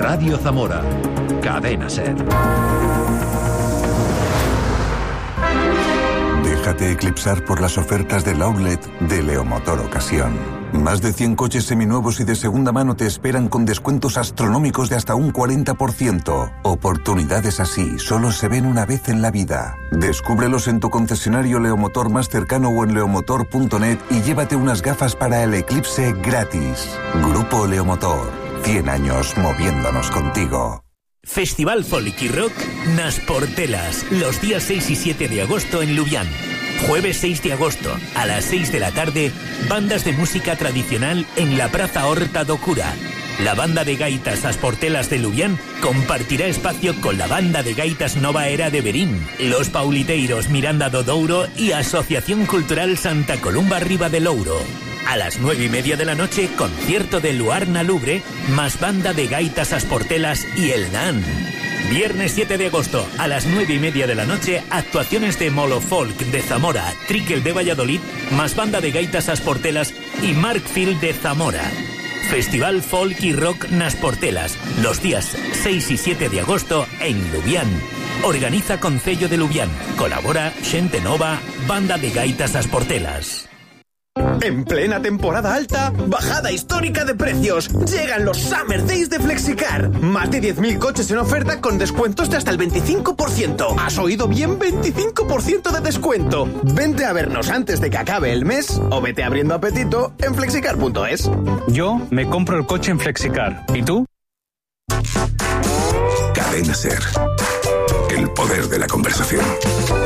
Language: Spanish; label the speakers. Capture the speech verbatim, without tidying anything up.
Speaker 1: Radio Zamora. Cadena Ser.
Speaker 2: Déjate eclipsar por las ofertas del outlet de Leomotor Ocasión. Más de cien coches seminuevos y de segunda mano te esperan con descuentos astronómicos de hasta un cuarenta por ciento. Oportunidades así solo se ven una vez en la vida. Descúbrelos en tu concesionario Leomotor más cercano o en leomotor punto net y llévate unas gafas para el eclipse gratis. Grupo Leomotor. cien años moviéndonos contigo.
Speaker 3: Festival Folk y Rock Nas Portelas, los días seis y siete de agosto en Lubián. Jueves seis de agosto, a las seis de la tarde, bandas de música tradicional en la Praza Horta do Cura. La banda de gaitas As Portelas de Lubián compartirá espacio con la banda de gaitas Nova Era de Berín, Los Pauliteiros Miranda do Douro y Asociación Cultural Santa Columba Riba de Louro. A las nueve y media de la noche, concierto de Luarna Lubre, más banda de gaitas As Portelas y El Nan. Viernes siete de agosto, a las nueve y media de la noche, actuaciones de Molo Folk de Zamora, Trickel de Valladolid, más banda de gaitas As Portelas y Markfield de Zamora. Festival Folk y Rock Nas Portelas, los días seis y siete de agosto en Lubián. Organiza Concello de Lubián. Colabora Xente Nova, banda de gaitas As Portelas.
Speaker 4: En plena temporada alta, bajada histórica de precios. Llegan los Summer Days de Flexicar. Más de diez mil coches en oferta con descuentos de hasta el veinticinco por ciento. ¿Has oído bien? veinticinco por ciento de descuento. Vente a vernos antes de que acabe el mes o vete abriendo apetito en flexicar punto es.
Speaker 5: Yo me compro el coche en Flexicar. ¿Y tú?
Speaker 6: Cadena Ser. El poder de la conversación.